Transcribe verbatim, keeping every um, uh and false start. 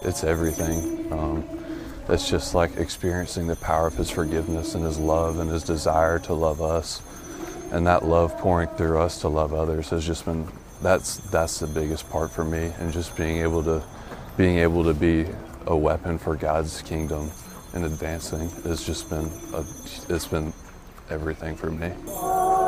it's everything. Um, it's just like experiencing the power of his forgiveness and his love and his desire to love us. And that love pouring through us to love others has just been, that's that's the biggest part for me. And just being able to being able to be a weapon for God's kingdom and advancing has just been a, it's been everything for me.